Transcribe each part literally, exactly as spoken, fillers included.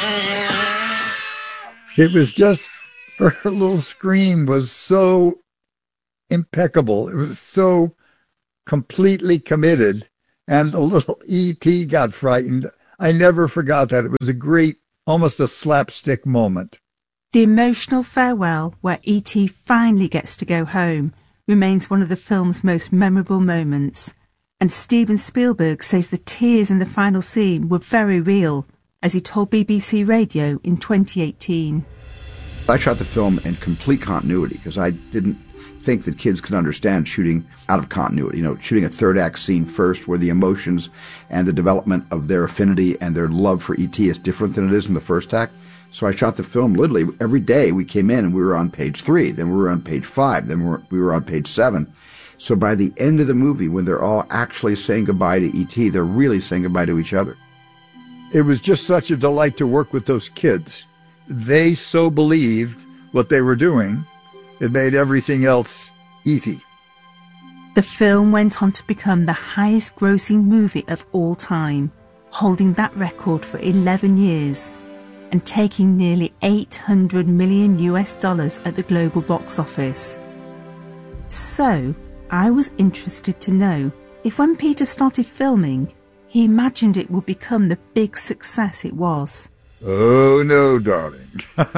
It was just, her little scream was so impeccable. It was so completely committed. And the little E T got frightened. I never forgot that. It was a great, almost a slapstick moment. The emotional farewell where E T finally gets to go home remains one of the film's most memorable moments. And Steven Spielberg says the tears in the final scene were very real, as he told B B C Radio in twenty eighteen. I shot the film in complete continuity because I didn't think that kids could understand shooting out of continuity. You know, shooting a third act scene first where the emotions and the development of their affinity and their love for E T is different than it is in the first act. So I shot the film literally every day. We came in and we were on page three, then we were on page five, then we were, we were on page seven. So by the end of the movie, when they're all actually saying goodbye to E T, they're really saying goodbye to each other. It was just such a delight to work with those kids. They so believed what they were doing, it made everything else easy. The film went on to become the highest grossing movie of all time, holding that record for eleven years and taking nearly eight hundred million US dollars at the global box office. So, I was interested to know if when Peter started filming, he imagined it would become the big success it was. Oh, no, darling.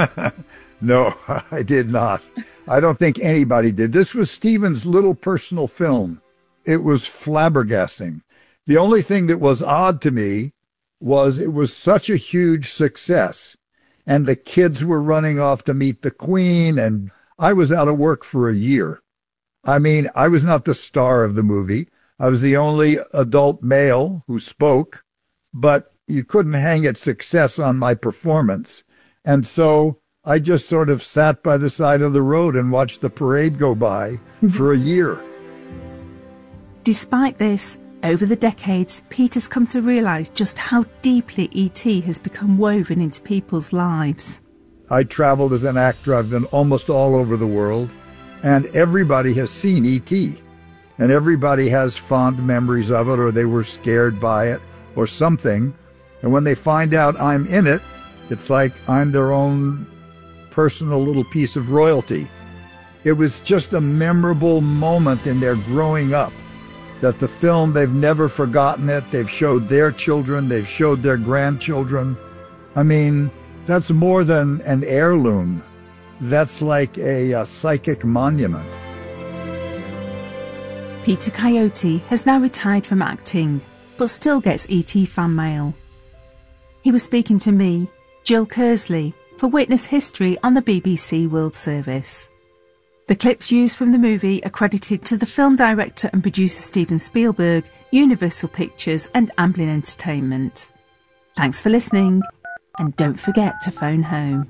No, I did not. I don't think anybody did. This was Steven's little personal film. It was flabbergasting. The only thing that was odd to me was it was such a huge success. And the kids were running off to meet the Queen, and I was out of work for a year. I mean, I was not the star of the movie. I was the only adult male who spoke, but you couldn't hang its success on my performance. And so I just sort of sat by the side of the road and watched the parade go by for a year. Despite this, over the decades, Peter's come to realise just how deeply E T has become woven into people's lives. I traveled as an actor. I've been almost all over the world, and everybody has seen E T And everybody has fond memories of it, or they were scared by it, or something. And when they find out I'm in it, it's like I'm their own personal little piece of royalty. It was just a memorable moment in their growing up, that the film, they've never forgotten it. They've showed their children. They've showed their grandchildren. I mean, that's more than an heirloom. That's like a, a psychic monument. Peter Coyote has now retired from acting, but still gets E T fan mail. He was speaking to me, Jill Kersley, for Witness History on the B B C World Service. The clips used from the movie are credited to the film director and producer Steven Spielberg, Universal Pictures and Amblin Entertainment. Thanks for listening, and don't forget to phone home.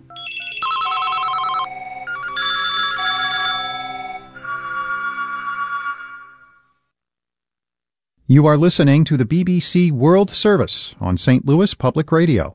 You are listening to the B B C World Service on Saint Louis Public Radio.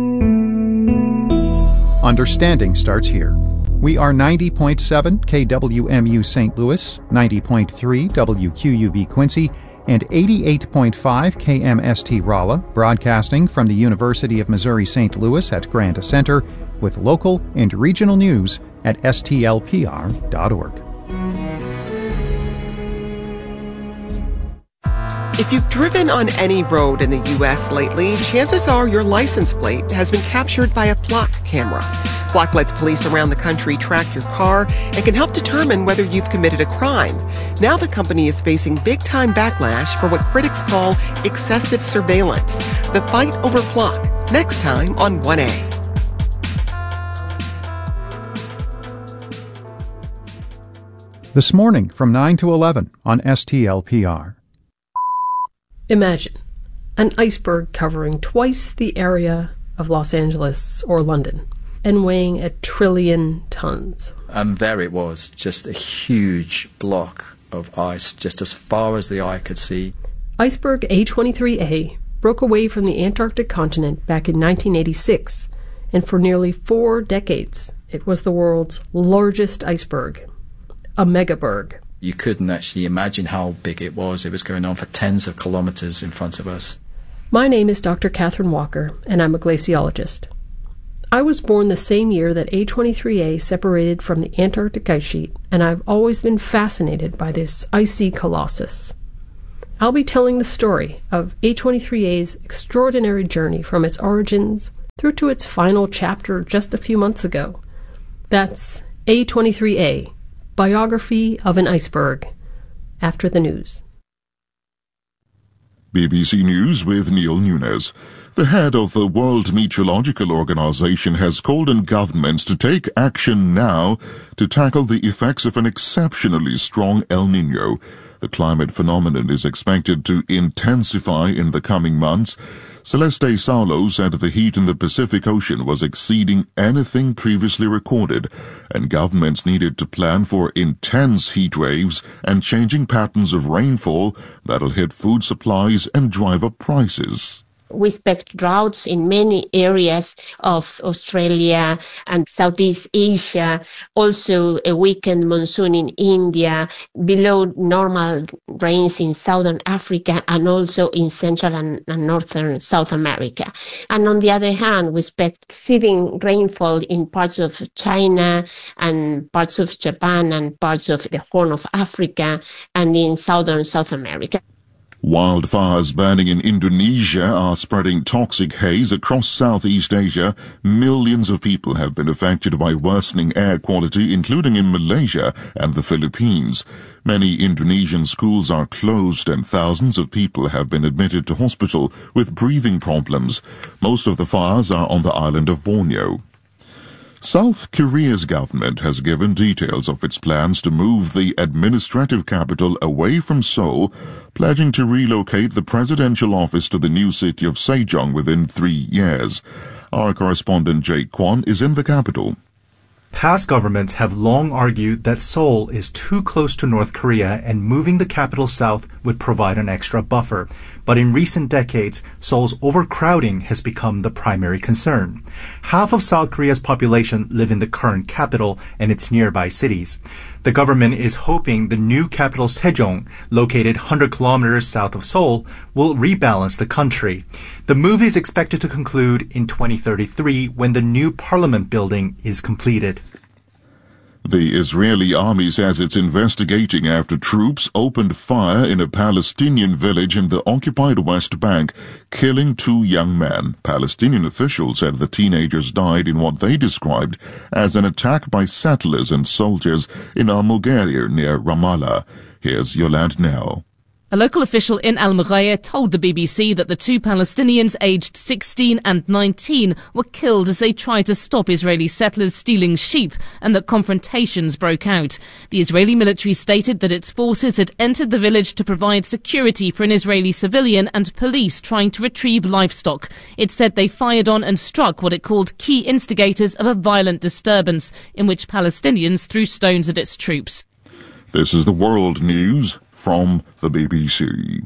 Understanding starts here. We are ninety point seven K W M U Saint Louis, ninety point three W Q U B Quincy, and eighty-eight point five K M S T Rolla, broadcasting from the University of Missouri Saint Louis at Granta Center, with local and regional news at S T L P R dot org. If you've driven on any road in the U S lately, chances are your license plate has been captured by a Flock camera. Flock lets police around the country track your car and can help determine whether you've committed a crime. Now the company is facing big-time backlash for what critics call excessive surveillance. The fight over Flock, next time on one A. This morning from nine to eleven on S T L P R. Imagine an iceberg covering twice the area of Los Angeles or London and weighing a trillion tons. And there it was, just a huge block of ice, just as far as the eye could see. Iceberg A twenty-three A broke away from the Antarctic continent back in nineteen eighty-six, and for nearly four decades, it was the world's largest iceberg, a megaberg. You couldn't actually imagine how big it was. It was going on for tens of kilometers in front of us. My name is Doctor Catherine Walker, and I'm a glaciologist. I was born the same year that A twenty-three A separated from the Antarctic ice sheet, and I've always been fascinated by this icy colossus. I'll be telling the story of A twenty-three A's extraordinary journey from its origins through to its final chapter just a few months ago. That's A twenty-three A, Biography of an Iceberg, after the news. B B C News with Neil Nunes. The head of the World Meteorological Organization has called on governments to take action now to tackle the effects of an exceptionally strong El Niño. The climate phenomenon is expected to intensify in the coming months. Celeste Saulo said the heat in the Pacific Ocean was exceeding anything previously recorded, and governments needed to plan for intense heat waves and changing patterns of rainfall that'll hit food supplies and drive up prices. We expect droughts in many areas of Australia and Southeast Asia, also a weakened monsoon in India, below normal rains in Southern Africa and also in Central and, and Northern South America. And on the other hand, we expect exceeding rainfall in parts of China and parts of Japan and parts of the Horn of Africa and in Southern South America. Wildfires burning in Indonesia are spreading toxic haze across Southeast Asia. Millions of people have been affected by worsening air quality, including in Malaysia and the Philippines. Many Indonesian schools are closed and thousands of people have been admitted to hospital with breathing problems. Most of the fires are on the island of Borneo. South Korea's government has given details of its plans to move the administrative capital away from Seoul, pledging to relocate the presidential office to the new city of Sejong within three years. Our correspondent Jake Kwon is in the capital. Past governments have long argued that Seoul is too close to North Korea and moving the capital south would provide an extra buffer. But in recent decades, Seoul's overcrowding has become the primary concern. Half of South Korea's population live in the current capital and its nearby cities. The government is hoping the new capital Sejong, located one hundred kilometers south of Seoul, will rebalance the country. The move is expected to conclude in twenty thirty-three when the new parliament building is completed. The Israeli army says it's investigating after troops opened fire in a Palestinian village in the occupied West Bank, killing two young men. Palestinian officials said the teenagers died in what they described as an attack by settlers and soldiers in Al-Mughayr near Ramallah. Here's Yolande Nell. A local official in Al-Mughayr told the B B C that the two Palestinians aged sixteen and nineteen were killed as they tried to stop Israeli settlers stealing sheep and that confrontations broke out. The Israeli military stated that its forces had entered the village to provide security for an Israeli civilian and police trying to retrieve livestock. It said they fired on and struck what it called key instigators of a violent disturbance in which Palestinians threw stones at its troops. This is the World News from the B B C.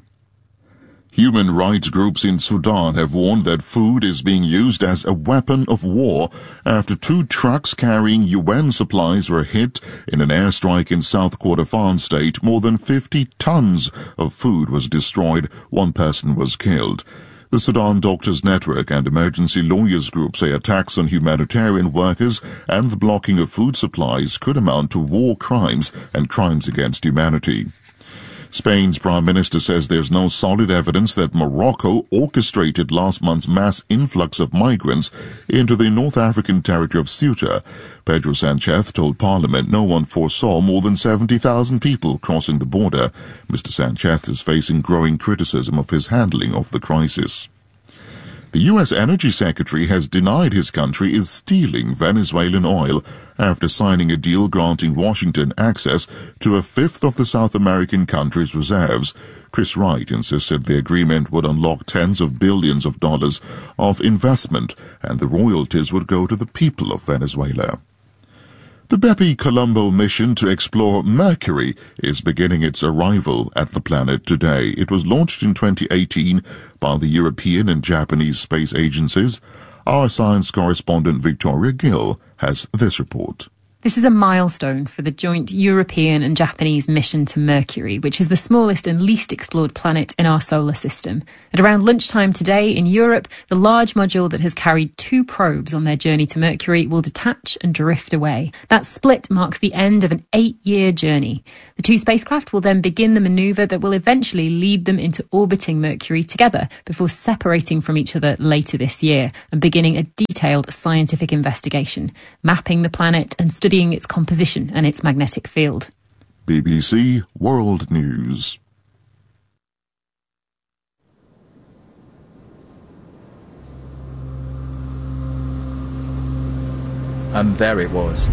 Human rights groups in Sudan have warned that food is being used as a weapon of war after two trucks carrying U N supplies were hit in an airstrike in South Kordofan state. More than fifty tons of food was destroyed. One person was killed. The Sudan Doctors Network and emergency lawyers group say attacks on humanitarian workers and the blocking of food supplies could amount to war crimes and crimes against humanity. Spain's Prime Minister says there's no solid evidence that Morocco orchestrated last month's mass influx of migrants into the North African territory of Ceuta. Pedro Sanchez told Parliament no one foresaw more than seventy thousand people crossing the border. Mister Sanchez is facing growing criticism of his handling of the crisis. The U S Energy Secretary has denied his country is stealing Venezuelan oil after signing a deal granting Washington access to a fifth of the South American country's reserves. Chris Wright insisted the agreement would unlock tens of billions of dollars of investment and the royalties would go to the people of Venezuela. The Bepi Colombo mission to explore Mercury is beginning its arrival at the planet today. It was launched in twenty eighteen by the European and Japanese space agencies. Our science correspondent Victoria Gill has this report. This is a milestone for the joint European and Japanese mission to Mercury, which is the smallest and least explored planet in our solar system. At around lunchtime today in Europe, the large module that has carried two probes on their journey to Mercury will detach and drift away. That split marks the end of an eight-year journey. The two spacecraft will then begin the manoeuvre that will eventually lead them into orbiting Mercury together before separating from each other later this year and beginning a detailed scientific investigation, mapping the planet and studying its composition and its magnetic field. B B C World News. And there it was.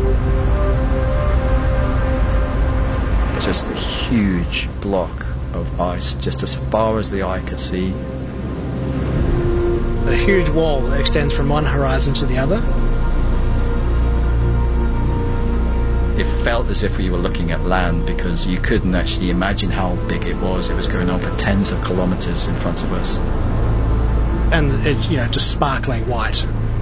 Just a huge block of ice, just as far as the eye could see. A huge wall that extends from one horizon to the other. It felt as if we were looking at land because you couldn't actually imagine how big it was. It was going on for tens of kilometres in front of us. And it's, you know, just sparkling white.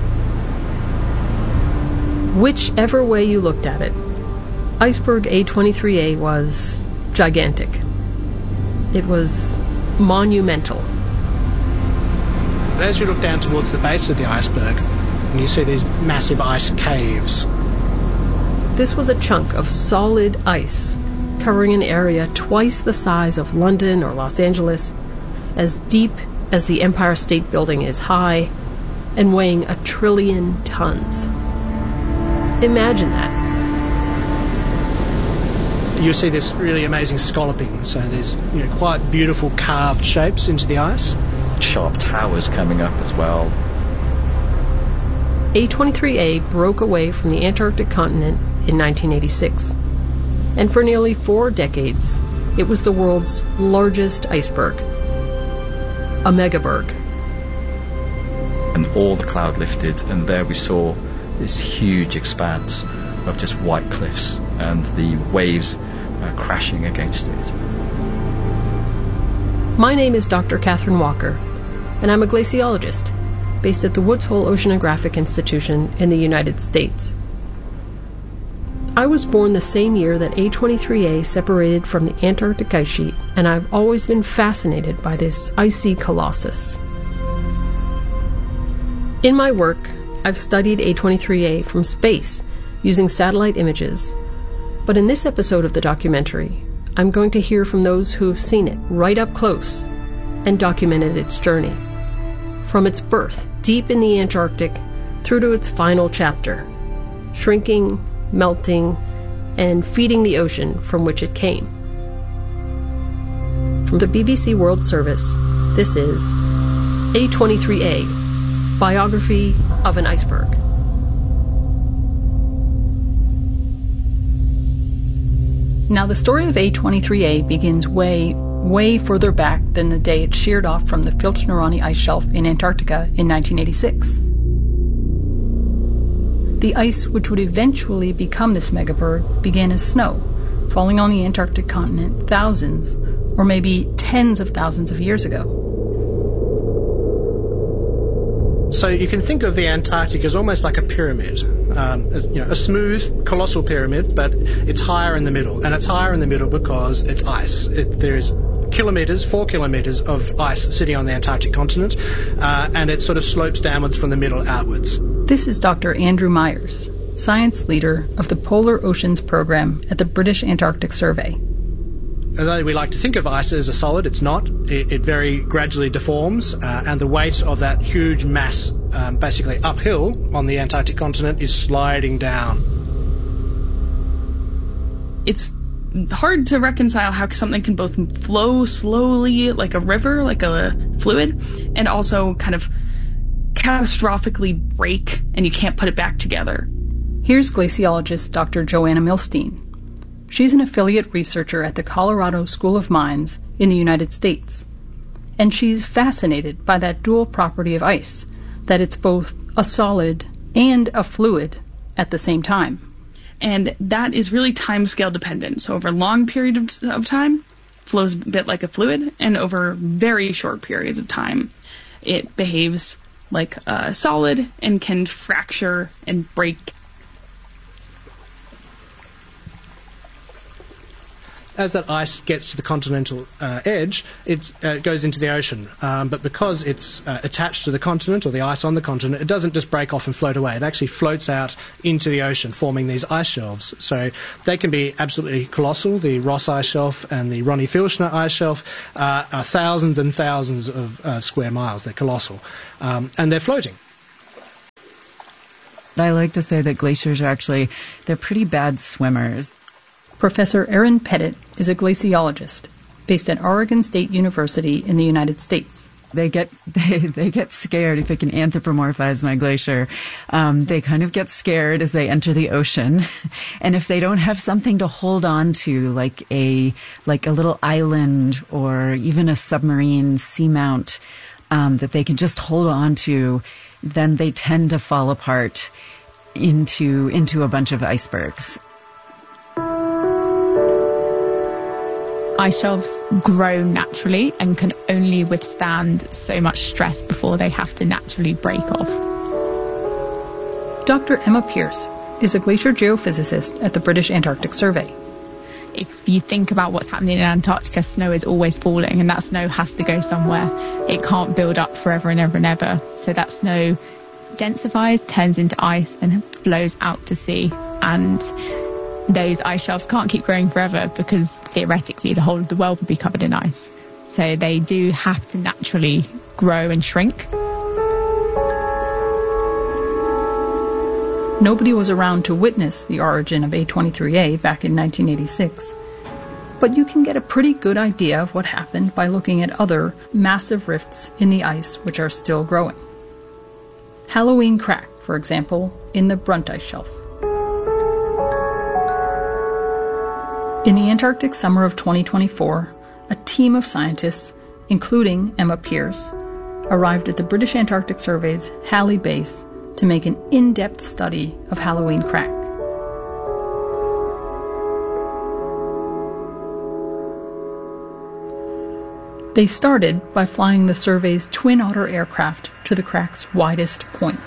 Whichever way you looked at it, Iceberg A twenty-three A was gigantic. It was monumental. As you look down towards the base of the iceberg, and you see these massive ice caves. This was a chunk of solid ice covering an area twice the size of London or Los Angeles, as deep as the Empire State Building is high, and weighing a trillion tons. Imagine that. You see this really amazing scalloping, so there's, you know, quite beautiful carved shapes into the ice. Sharp towers coming up as well. A twenty-three A broke away from the Antarctic continent in nineteen eighty-six, and for nearly four decades, it was the world's largest iceberg, a megaberg. And all the cloud lifted, and there we saw this huge expanse of just white cliffs and the waves uh, crashing against it. My name is Doctor Catherine Walker, and I'm a glaciologist based at the Woods Hole Oceanographic Institution in the United States. I was born the same year that A twenty-three A separated from the Antarctic ice sheet, and I've always been fascinated by this icy colossus. In my work, I've studied A twenty-three A from space using satellite images, but in this episode of the documentary, I'm going to hear from those who have seen it right up close and documented its journey. From its birth deep in the Antarctic through to its final chapter, shrinking, melting, and feeding the ocean from which it came. From the B B C World Service, this is A twenty-three A, Biography of an Iceberg. Now, the story of A twenty-three A begins way, way further back than the day it sheared off from the Filchnerani ice shelf in Antarctica in nineteen eighty-six. The ice which would eventually become this megaberg began as snow, falling on the Antarctic continent thousands, or maybe tens of thousands of years ago. So you can think of the Antarctic as almost like a pyramid, um, as, you know, a smooth, colossal pyramid, but it's higher in the middle, and it's higher in the middle because it's ice. It, there's kilometres, four kilometres of ice sitting on the Antarctic continent, uh, and it sort of slopes downwards from the middle outwards. This is Doctor Andrew Myers, science leader of the Polar Oceans Program at the British Antarctic Survey. Although we like to think of ice as a solid, it's not. It, it very gradually deforms, uh, and the weight of that huge mass, um, basically uphill on the Antarctic continent, is sliding down. It's hard to reconcile how something can both flow slowly like a river, like a fluid, and also kind of catastrophically break and you can't put it back together. Here's glaciologist Doctor Joanna Milstein. She's an affiliate researcher at the Colorado School of Mines in the United States, and she's fascinated by that dual property of ice, that it's both a solid and a fluid at the same time. And that is really time-scale dependent. So over long periods of time, flows a bit like a fluid, and over very short periods of time, it behaves like a solid and can fracture and break. as that ice gets to the continental uh, edge, it uh, goes into the ocean. Um, but because it's uh, attached to the continent, or the ice on the continent, it doesn't just break off and float away. It actually floats out into the ocean, forming these ice shelves. So they can be absolutely colossal. The Ross Ice Shelf and the Ronnie Filchner Ice Shelf uh, are thousands and thousands of uh, square miles. They're colossal. Um, and they're floating. I like to say that glaciers are actually, they're pretty bad swimmers. Professor Aaron Pettit is a glaciologist based at Oregon State University in the United States. They get they, they get scared, if I can anthropomorphize my glacier. Um, they kind of get scared as they enter the ocean, and if they don't have something to hold on to, like a like a little island or even a submarine seamount um, that they can just hold on to, then they tend to fall apart into into a bunch of icebergs. Ice shelves grow naturally and can only withstand so much stress before they have to naturally break off. Doctor Emma Pierce is a glacier geophysicist at the British Antarctic Survey. If you think about what's happening in Antarctica, snow is always falling, and that snow has to go somewhere. It can't build up forever and ever and ever. So that snow densifies, turns into ice, and flows out to sea. And those ice shelves can't keep growing forever because theoretically the whole of the world would be covered in ice. So they do have to naturally grow and shrink. Nobody was around to witness the origin of A twenty-three A back in nineteen eighty-six. But you can get a pretty good idea of what happened by looking at other massive rifts in the ice which are still growing. Halloween Crack, for example, in the Brunt Ice Shelf. In the Antarctic summer of twenty twenty-four, a team of scientists, including Emma Pierce, arrived at the British Antarctic Survey's Halley Base to make an in-depth study of Halloween Crack. They started by flying the survey's Twin Otter aircraft to the crack's widest point.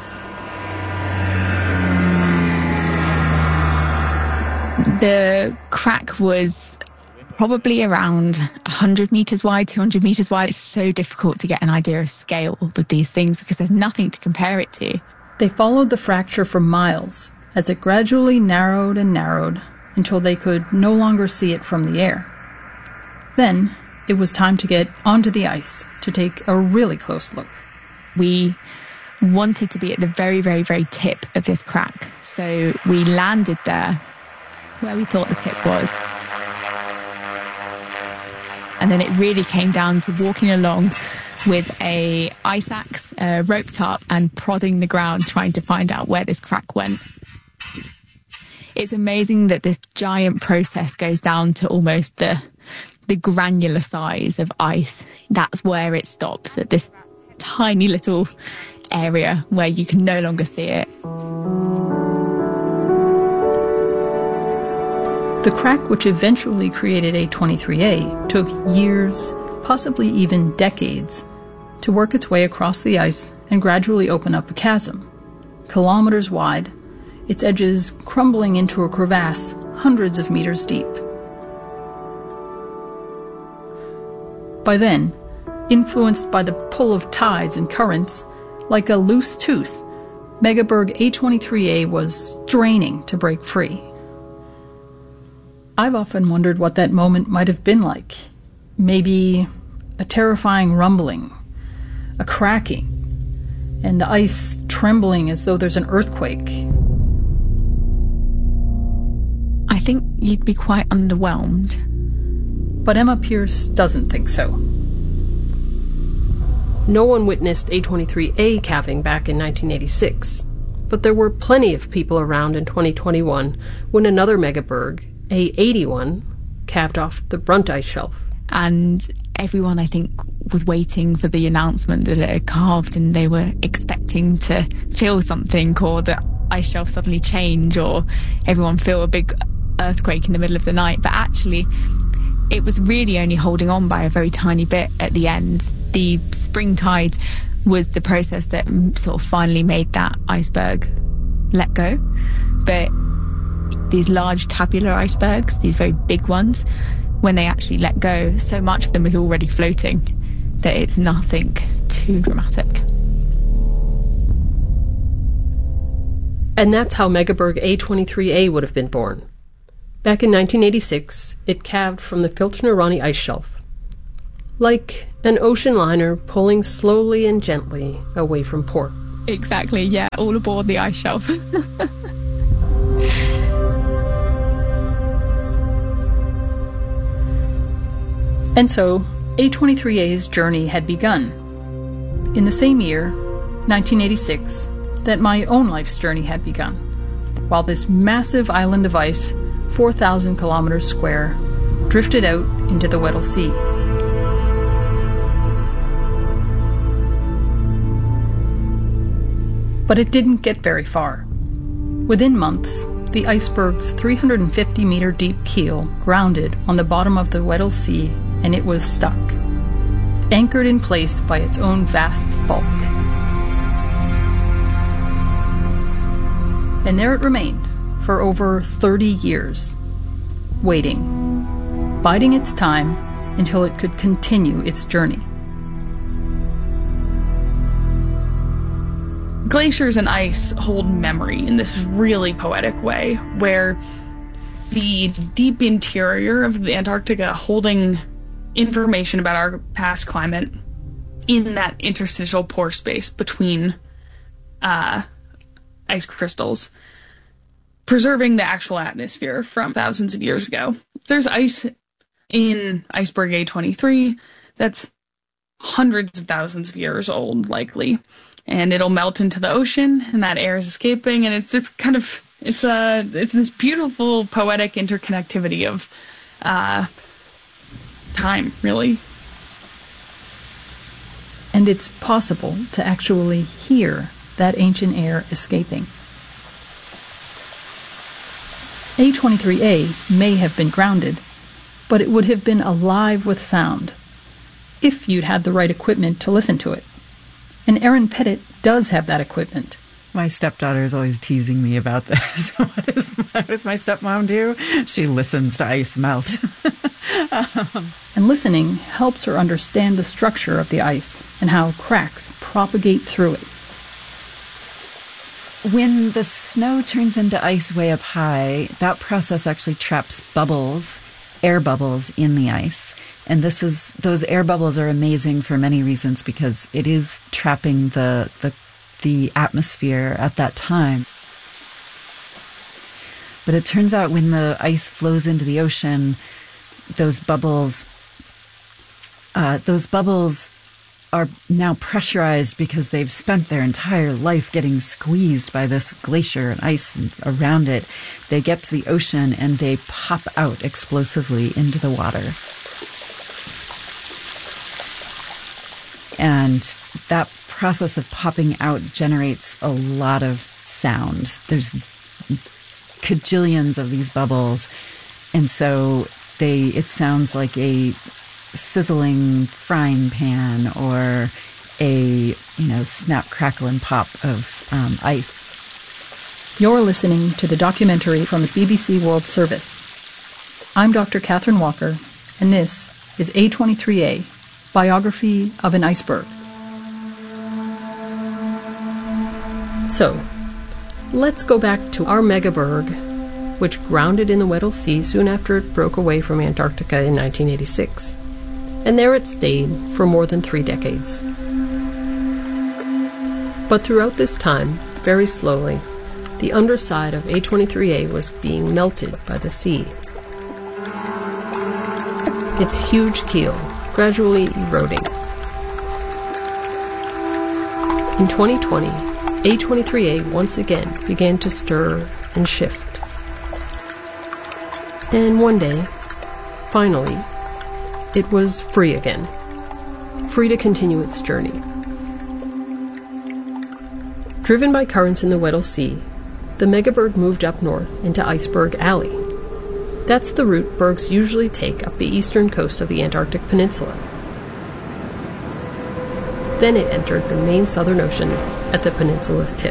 The crack was probably around one hundred metres wide, two hundred metres wide. It's so difficult to get an idea of scale with these things because there's nothing to compare it to. They followed the fracture for miles as it gradually narrowed and narrowed until they could no longer see it from the air. Then it was time to get onto the ice to take a really close look. We wanted to be at the very, very, very tip of this crack. So we landed there where we thought the tip was. And then it really came down to walking along with a ice axe uh, roped up and prodding the ground trying to find out where this crack went. It's amazing that this giant process goes down to almost the the granular size of ice. That's where it stops, at this tiny little area where you can no longer see it. The crack which eventually created A twenty-three A took years, possibly even decades, to work its way across the ice and gradually open up a chasm, kilometers wide, its edges crumbling into a crevasse hundreds of meters deep. By then, influenced by the pull of tides and currents, like a loose tooth, Megaberg A twenty-three A was straining to break free. I've often wondered what that moment might have been like. Maybe a terrifying rumbling, a cracking, and the ice trembling as though there's an earthquake. I think you'd be quite underwhelmed. But Emma Pierce doesn't think so. No one witnessed A twenty-three A calving back in nineteen eighty-six, but there were plenty of people around in twenty twenty-one when another megaberg, A eighty-one, calved off the Brunt Ice Shelf. And everyone, I think, was waiting for the announcement that it had calved, and they were expecting to feel something, or the ice shelf suddenly change, or everyone feel a big earthquake in the middle of the night. But actually, it was really only holding on by a very tiny bit at the end. The spring tide was the process that sort of finally made that iceberg let go. But these large tabular icebergs, these very big ones, when they actually let go, so much of them is already floating that it's nothing too dramatic. And that's how Megaberg A twenty-three A would have been born. Back in nineteen eighty-six, it calved from the Filchner-Ronne ice shelf, like an ocean liner pulling slowly and gently away from port. Exactly, yeah, all aboard the ice shelf. And so, A twenty-three A's journey had begun. In the same year, nineteen eighty-six, that my own life's journey had begun, while this massive island of ice, four thousand kilometers square, drifted out into the Weddell Sea. But it didn't get very far. Within months, the iceberg's three hundred fifty meter deep keel grounded on the bottom of the Weddell Sea, and it was stuck, anchored in place by its own vast bulk. And there it remained for over thirty years, waiting, biding its time until it could continue its journey. Glaciers and ice hold memory in this really poetic way, where the deep interior of the Antarctica holding information about our past climate in that interstitial pore space between uh, ice crystals, preserving the actual atmosphere from thousands of years ago. There's ice in iceberg A twenty-three that's hundreds of thousands of years old, likely, and it'll melt into the ocean, and that air is escaping, and it's it's kind of it's a it's this beautiful poetic interconnectivity of uh, time, really. And it's possible to actually hear that ancient air escaping. A twenty-three A may have been grounded, but it would have been alive with sound, if you'd had the right equipment to listen to it. And Erin Pettit does have that equipment. My stepdaughter is always teasing me about this. What, is, what does my stepmom do? She listens to ice melt. um. And listening helps her understand the structure of the ice and how cracks propagate through it. When the snow turns into ice way up high, that process actually traps bubbles, air bubbles in the ice. And this is those air bubbles are amazing for many reasons, because it is trapping the the the atmosphere at that time. But it turns out when the ice flows into the ocean, those bubbles uh, those bubbles are now pressurized because they've spent their entire life getting squeezed by this glacier and ice around it. They get to the ocean and they pop out explosively into the water. And that process of popping out generates a lot of sound. There's cajillions of these bubbles, and so they it sounds like a sizzling frying pan or a, you know, snap, crackle, and pop of um, ice. You're listening to the documentary from the B B C World Service. I'm Doctor Catherine Walker, and this is A twenty-three A, Biography of an Iceberg. So, let's go back to our megaberg, which grounded in the Weddell Sea soon after it broke away from Antarctica in nineteen eighty-six. And there it stayed for more than three decades. But throughout this time, very slowly, the underside of A twenty-three A was being melted by the sea. Its huge keel gradually eroding. In twenty twenty, A twenty-three A once again began to stir and shift. And one day, finally, it was free again, free to continue its journey. Driven by currents in the Weddell Sea, the megaberg moved up north into Iceberg Alley. That's the route bergs usually take up the eastern coast of the Antarctic Peninsula. Then it entered the main Southern Ocean at the peninsula's tip.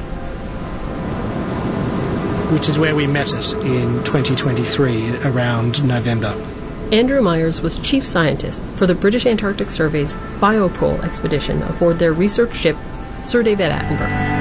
Which is where we met it in twenty twenty-three, around November. Andrew Myers was chief scientist for the British Antarctic Survey's Biopole expedition aboard their research ship Sir David Attenborough.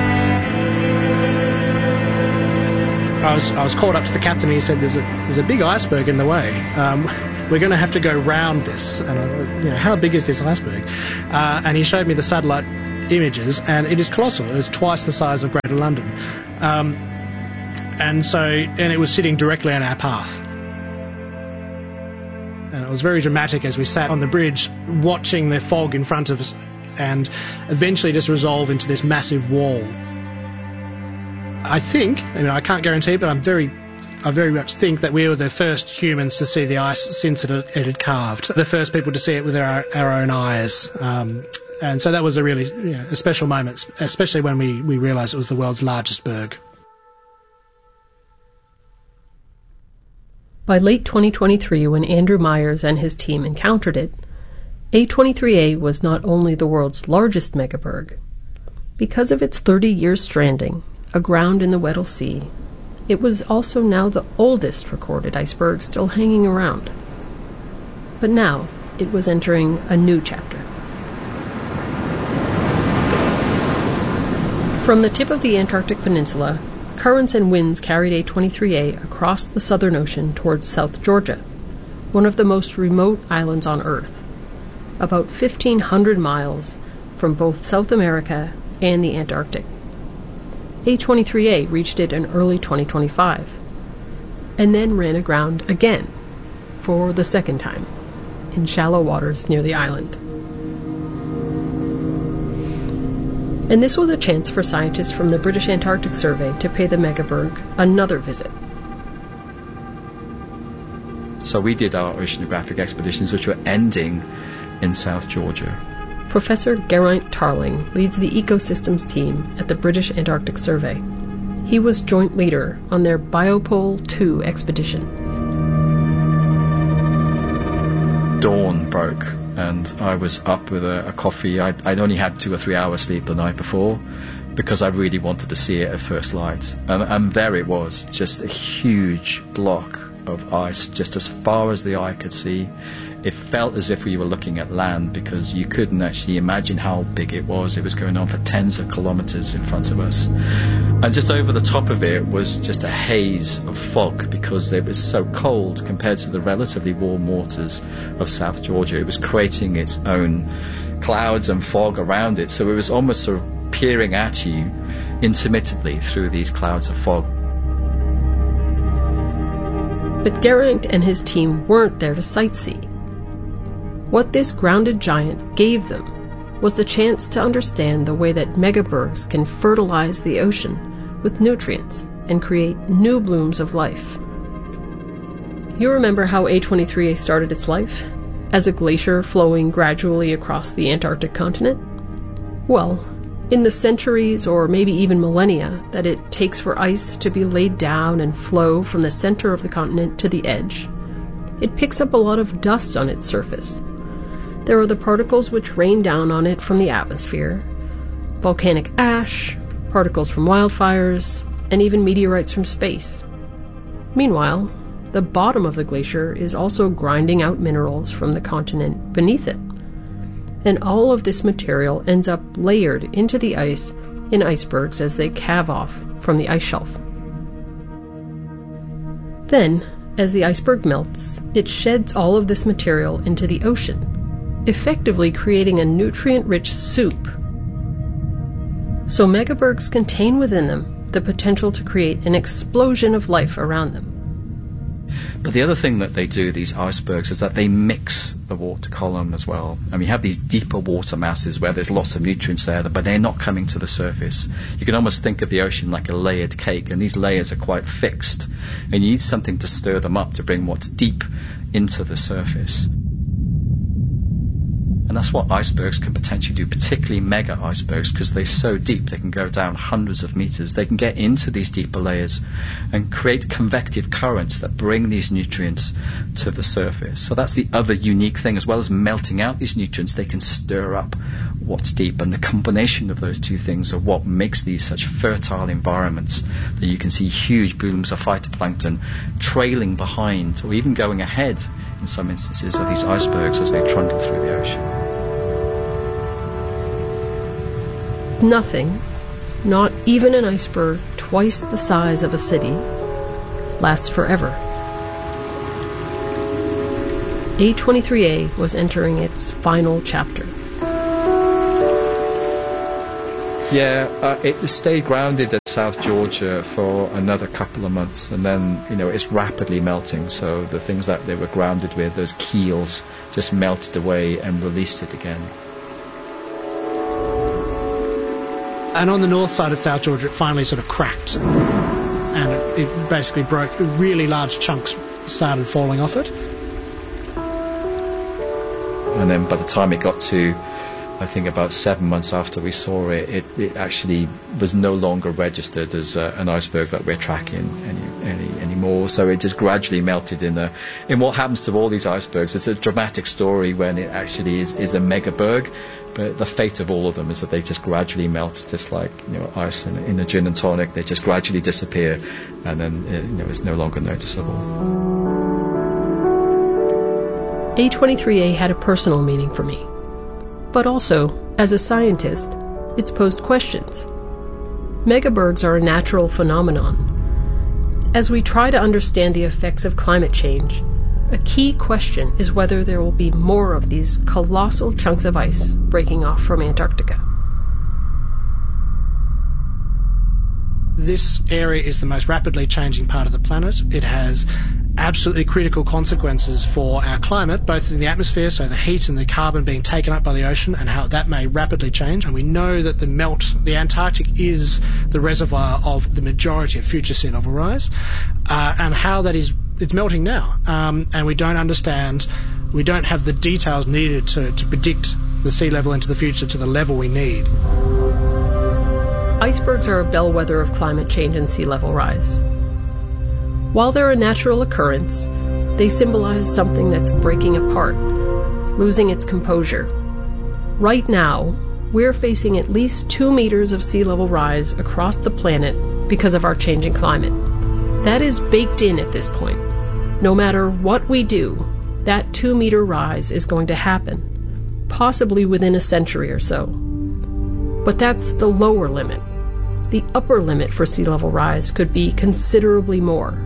I was I was called up to the captain and he said, there's a, there's a big iceberg in the way. Um, we're going to have to go round this. And I, you know, how big is this iceberg? Uh, and he showed me the satellite images, and it is colossal. It's twice the size of Greater London. Um, and so, and it was sitting directly on our path. And it was very dramatic as we sat on the bridge watching the fog in front of us and eventually just resolve into this massive wall. I think, I mean, I can't guarantee, but I'm very, I very much think that we were the first humans to see the ice since it, it had calved. The first people to see it with our, our own eyes. Um, and so that was a really you know, a special moment, especially when we, we realised it was the world's largest berg. By late twenty twenty-three, when Andrew Myers and his team encountered it, A twenty-three A was not only the world's largest megaberg. Because of its thirty years stranding, aground in the Weddell Sea, it was also now the oldest recorded iceberg still hanging around. But now it was entering a new chapter. From the tip of the Antarctic Peninsula, currents and winds carried A twenty-three A across the Southern Ocean towards South Georgia, one of the most remote islands on Earth, about fifteen hundred miles from both South America and the Antarctic. A twenty-three A reached it in early twenty twenty-five, and then ran aground again, for the second time, in shallow waters near the island. And this was a chance for scientists from the British Antarctic Survey to pay the megaberg another visit. So we did our oceanographic expeditions, which were ending in South Georgia. Professor Geraint Tarling leads the ecosystems team at the British Antarctic Survey. He was joint leader on their Biopole two expedition. Dawn broke, and I was up with a, a coffee. I'd, I'd only had two or three hours sleep the night before because I really wanted to see it at first light. And, and there it was, just a huge block of ice, just as far as the eye could see. It felt as if we were looking at land because you couldn't actually imagine how big it was. It was going on for tens of kilometers in front of us. And just over the top of it was just a haze of fog because it was so cold compared to the relatively warm waters of South Georgia. It was creating its own clouds and fog around it. So it was almost sort of peering at you intermittently through these clouds of fog. But Geraint and his team weren't there to sightsee. What this grounded giant gave them was the chance to understand the way that megabergs can fertilize the ocean with nutrients and create new blooms of life. You remember how A twenty-three A started its life? As a glacier flowing gradually across the Antarctic continent? Well, in the centuries or maybe even millennia that it takes for ice to be laid down and flow from the center of the continent to the edge, it picks up a lot of dust on its surface. There are the particles which rain down on it from the atmosphere, volcanic ash, particles from wildfires, and even meteorites from space. Meanwhile, the bottom of the glacier is also grinding out minerals from the continent beneath it. And all of this material ends up layered into the ice in icebergs as they calve off from the ice shelf. Then, as the iceberg melts, it sheds all of this material into the ocean, effectively creating a nutrient-rich soup. So megabergs contain within them the potential to create an explosion of life around them. But the other thing that they do, these icebergs, is that they mix the water column as well. And we have these deeper water masses where there's lots of nutrients there, but they're not coming to the surface. You can almost think of the ocean like a layered cake, and these layers are quite fixed. And you need something to stir them up to bring what's deep into the surface. And that's what icebergs can potentially do, particularly mega icebergs, because they're so deep they can go down hundreds of meters. They can get into these deeper layers and create convective currents that bring these nutrients to the surface. So that's the other unique thing. As well as melting out these nutrients, they can stir up what's deep. And the combination of those two things are what makes these such fertile environments that you can see huge blooms of phytoplankton trailing behind or even going ahead in some instances, of these icebergs as they trundle through the ocean. Nothing, not even an iceberg twice the size of a city, lasts forever. A twenty-three A was entering its final chapter. Yeah, uh, it stayed grounded at South Georgia for another couple of months, and then, you know, it's rapidly melting, so the things that they were grounded with, those keels, just melted away and released it again. And on the north side of South Georgia, it finally sort of cracked, and it, it basically broke. Really large chunks started falling off it. And then by the time it got to, I think about seven months after we saw it, it, it actually was no longer registered as uh, an iceberg that we're tracking any, any anymore. So it just gradually melted in a, in what happens to all these icebergs. It's a dramatic story when it actually is, is a megaberg, but the fate of all of them is that they just gradually melt, just like, you know, ice in, in a gin and tonic. They just gradually disappear, and then it, you know, it's no longer noticeable. A twenty-three A had a personal meaning for me. But also, as a scientist, it's posed questions. Megabergs are a natural phenomenon. As we try to understand the effects of climate change, a key question is whether there will be more of these colossal chunks of ice breaking off from Antarctica. This area is the most rapidly changing part of the planet. It has absolutely critical consequences for our climate, both in the atmosphere, so the heat and the carbon being taken up by the ocean, and how that may rapidly change. And we know that the melt, the Antarctic is the reservoir of the majority of future sea level rise, uh, and how that is, it's melting now. Um, and we don't understand, we don't have the details needed to, to predict the sea level into the future to the level we need. Icebergs are a bellwether of climate change and sea level rise. While they're a natural occurrence, they symbolize something that's breaking apart, losing its composure. Right now, we're facing at least two meters of sea level rise across the planet because of our changing climate. That is baked in at this point. No matter what we do, that two meter rise is going to happen, possibly within a century or so. But that's the lower limit. The upper limit for sea level rise could be considerably more.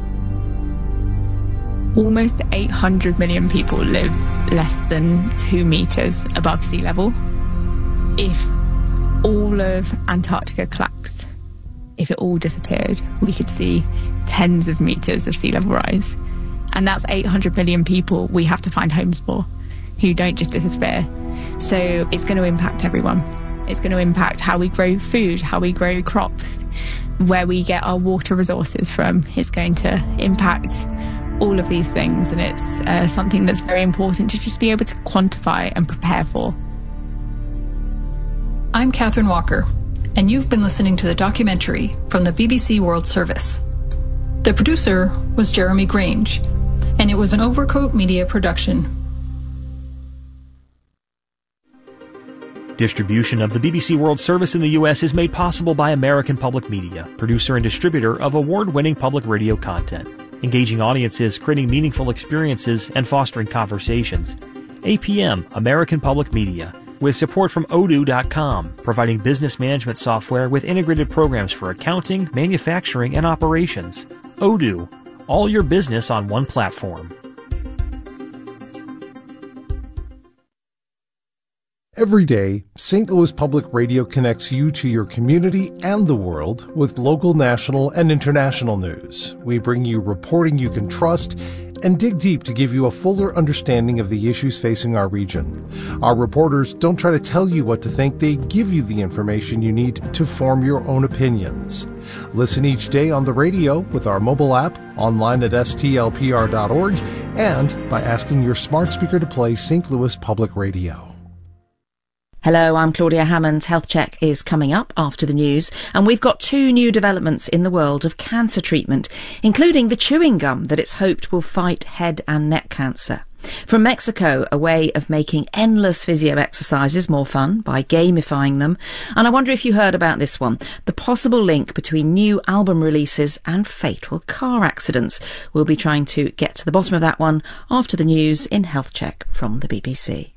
Almost eight hundred million people live less than two meters above sea level. If all of Antarctica collapsed, if it all disappeared, we could see tens of meters of sea level rise. And that's eight hundred million people we have to find homes for, who don't just disappear. So it's going to impact everyone. It's going to impact how we grow food, how we grow crops, where we get our water resources from. It's going to impact all of these things, and it's uh, something that's very important to just be able to quantify and prepare for. I'm Catherine Walker, and you've been listening to the documentary from the B B C World Service. The producer was Jeremy Grange, and it was an Overcoat Media production. Distribution of the B B C World Service in the U S is made possible by American Public Media, producer and distributor of award-winning public radio content, engaging audiences, creating meaningful experiences, and fostering conversations. A P M, American Public Media, with support from Odoo dot com, providing business management software with integrated programs for accounting, manufacturing, and operations. Odoo, all your business on one platform. Every day, Saint Louis Public Radio connects you to your community and the world with local, national, and international news. We bring you reporting you can trust and dig deep to give you a fuller understanding of the issues facing our region. Our reporters don't try to tell you what to think, they give you the information you need to form your own opinions. Listen each day on the radio with our mobile app, online at S T L P R dot org, and by asking your smart speaker to play Saint Louis Public Radio. Hello, I'm Claudia Hammond. Health Check is coming up after the news, and we've got two new developments in the world of cancer treatment, including the chewing gum that it's hoped will fight head and neck cancer. From Mexico, a way of making endless physio exercises more fun by gamifying them. And I wonder if you heard about this one, the possible link between new album releases and fatal car accidents. We'll be trying to get to the bottom of that one after the news in Health Check from the B B C.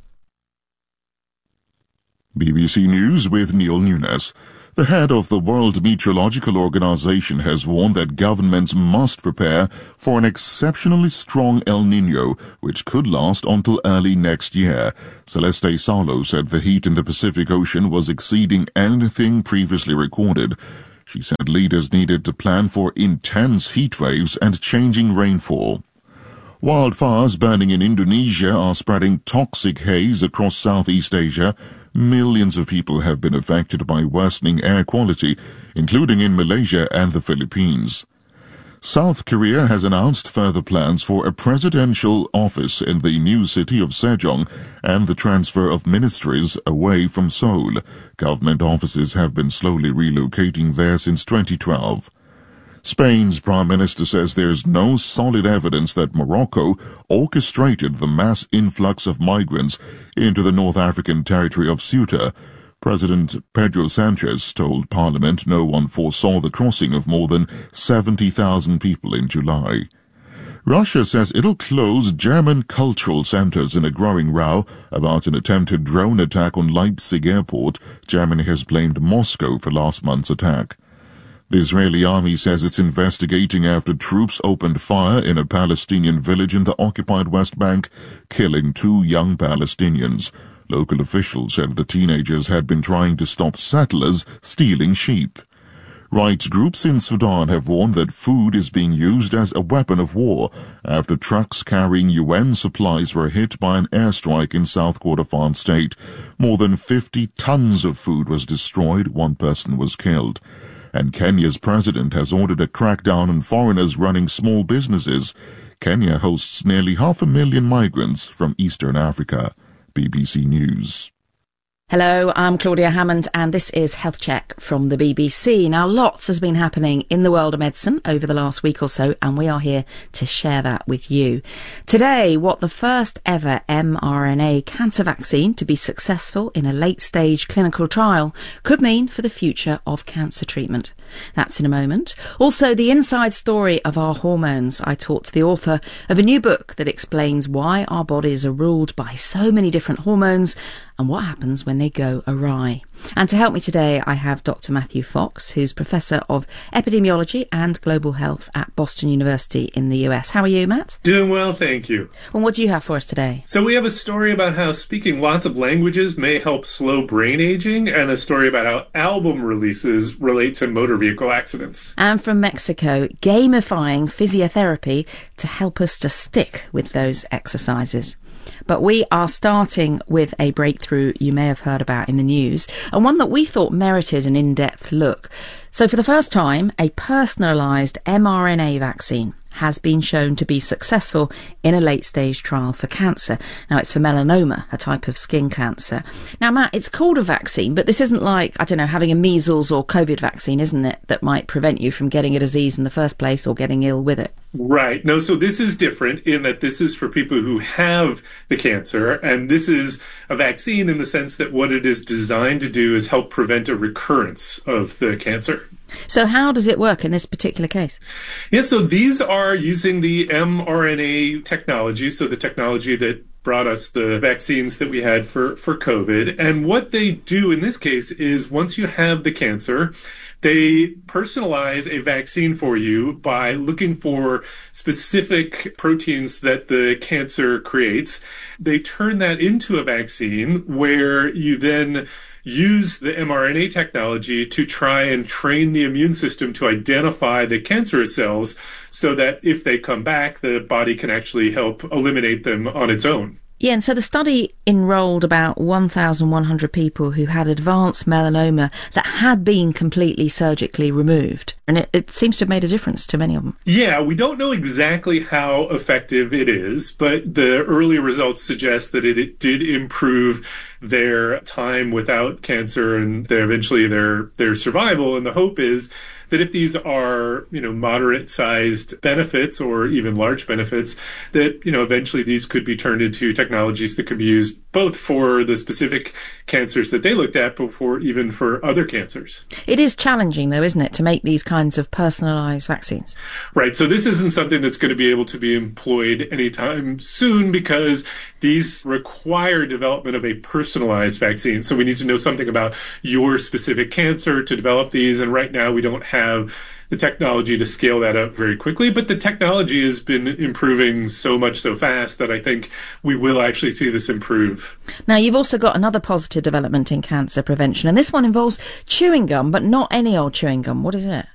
B B C News with Neil Nunes. The head of the World Meteorological Organization has warned that governments must prepare for an exceptionally strong El Niño, which could last until early next year. Celeste Saulo said the heat in the Pacific Ocean was exceeding anything previously recorded. She said leaders needed to plan for intense heat waves and changing rainfall. Wildfires burning in Indonesia are spreading toxic haze across Southeast Asia. Millions of people have been affected by worsening air quality, including in Malaysia and the Philippines. South Korea has announced further plans for a presidential office in the new city of Sejong and the transfer of ministries away from Seoul. Government offices have been slowly relocating there since twenty twelve. Spain's Prime Minister says there's no solid evidence that Morocco orchestrated the mass influx of migrants into the North African territory of Ceuta. President Pedro Sanchez told Parliament no one foresaw the crossing of more than seventy thousand people in July. Russia says it'll close German cultural centers in a growing row about an attempted drone attack on Leipzig airport. Germany has blamed Moscow for last month's attack. The Israeli army says it's investigating after troops opened fire in a Palestinian village in the occupied West Bank, killing two young Palestinians. Local officials said the teenagers had been trying to stop settlers stealing sheep. Rights groups in Sudan have warned that food is being used as a weapon of war after trucks carrying U N supplies were hit by an airstrike in South Kordofan state. More than fifty tons of food was destroyed, one person was killed. And Kenya's president has ordered a crackdown on foreigners running small businesses. Kenya hosts nearly half a million migrants from Eastern Africa. B B C News. Hello, I'm Claudia Hammond and this is Health Check from the B B C. Now, lots has been happening in the world of medicine over the last week or so, and we are here to share that with you. Today, what the first ever mRNA cancer vaccine to be successful in a late-stage clinical trial could mean for the future of cancer treatment. That's in a moment. Also, the inside story of our hormones. I talked to the author of a new book that explains why our bodies are ruled by so many different hormones and what happens when they go awry. And to help me today, I have Doctor Matthew Fox, who's Professor of Epidemiology and Global Health at Boston University in the U S. How are you, Matt? Doing well, thank you. Well, what do you have for us today? So we have a story about how speaking lots of languages may help slow brain aging, and a story about how album releases relate to motor vehicle accidents. And from Mexico, gamifying physiotherapy to help us to stick with those exercises. But we are starting with a breakthrough you may have heard about in the news, and one that we thought merited an in-depth look. So for the first time, a personalised mRNA vaccine has been shown to be successful in a late-stage trial for cancer. Now, it's for melanoma, a type of skin cancer. Now, Matt, it's called a vaccine, but this isn't like, I don't know, having a measles or COVID vaccine, isn't it, that might prevent you from getting a disease in the first place or getting ill with it? Right. No, so this is different in that this is for people who have the cancer, and this is a vaccine in the sense that what it is designed to do is help prevent a recurrence of the cancer. So how does it work in this particular case? Yeah, so these are using the mRNA technology, so the technology that brought us the vaccines that we had for, for COVID. And what they do in this case is once you have the cancer, they personalize a vaccine for you by looking for specific proteins that the cancer creates. They turn that into a vaccine where you then use the mRNA technology to try and train the immune system to identify the cancerous cells so that if they come back, the body can actually help eliminate them on its own. Yeah, and so the study enrolled about one thousand one hundred people who had advanced melanoma that had been completely surgically removed. And it, it seems to have made a difference to many of them. Yeah, we don't know exactly how effective it is, but the early results suggest that it, it did improve their time without cancer and their, eventually their, their survival. And the hope is that if these are, you know, moderate-sized benefits or even large benefits, that, you know, eventually these could be turned into technologies that could be used both for the specific cancers that they looked at, but for even for other cancers. It is challenging, though, isn't it, to make these kinds of personalized vaccines? Right. So this isn't something that's going to be able to be employed anytime soon because these require development of a personalized vaccine. So we need to know something about your specific cancer to develop these. And right now we don't have the technology to scale that up very quickly, but the technology has been improving so much so fast that I think we will actually see this improve. Now, you've also got another positive development in cancer prevention, and this one involves chewing gum, but not any old chewing gum. What is it?